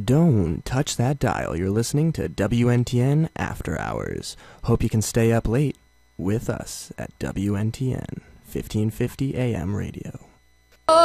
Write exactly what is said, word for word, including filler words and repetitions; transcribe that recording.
Don't touch that dial. You're listening to W N T N After Hours. Hope you can stay up late with us at W N T N fifteen fifty A M radio.